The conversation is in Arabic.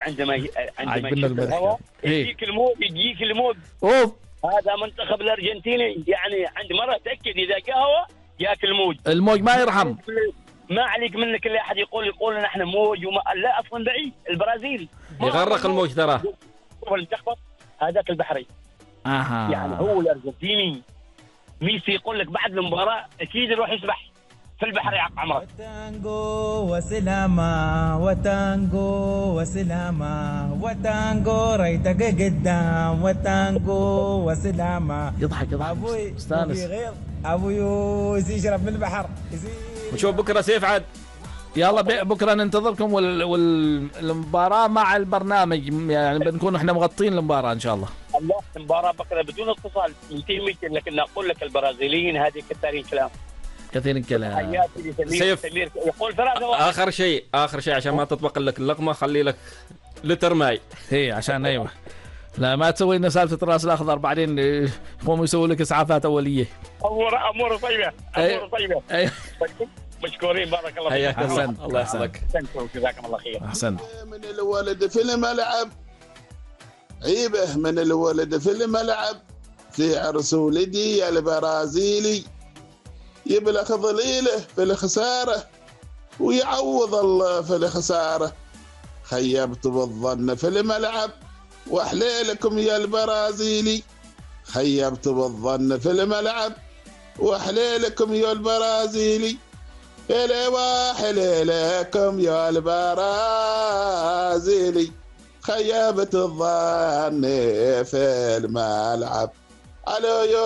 عندما عجبنا المرحله يجيك الموت. اوف هذا منتخب الارجنتيني يعني عند مره تاكد اذا قهوه ياك الموج ما يرحم. ما عليك منك اللي احد يقول نحن موج لا اصلا بعيد. البرازيل يغرق الموج ترى. تخبط هذاك البحري. يعني هو الارجنتيني ميسي يقول لك بعد المباراه اكيد يروح يسبح في البحر يا عمرو. وتانجو وسلامة وتانجو وسلامة وتانجو ريتك قدام وتانجو وسلامة. يضحك ابوي استانس. ابوي يشرب من البحر. نشوف بكره سيف عاد. يلا بكره ننتظركم والمباراه مع البرنامج يعني بنكون احنا مغطين المباراه ان شاء الله. المباراه بكره بدون اتصال 200 لكن اقول لك البرازيليين هذه كثير الكلام. سيف يقول ثلاثة. اخر شيء عشان ما تطبق لك اللقمه خلي لك لتر ماي. عشان ايوه لا ما تسوي لنا سالفه الراس الاخضر بعدين يقوموا يسووا لك اسعافات اوليه. امور طيبه. مشكورين بارك الله فيك. احسنت الله يحفظك. جزاكم الله خير. احسنت. من الولد في الملعب عيبه من الولد في الملعب في عرس ولدي البرازيلي يبلغ ضليله في الخساره ويعوض الله في الخساره. خيبت بالظن في الملعب وحليلكم يا البرازيلي. خيبت بالظن في الملعب وحليلكم يا البرازيلي. حليلكم يا البرازيلي. خيبت الظن في الملعب. الو